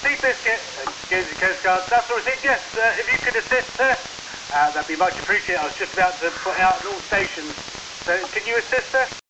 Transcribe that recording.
Seabiscuit, excuse the Coast Guard. That's all it. Yes, if you could assist, sir, that'd be much appreciated. I was just about to put out at all stations. So, can you assist, sir?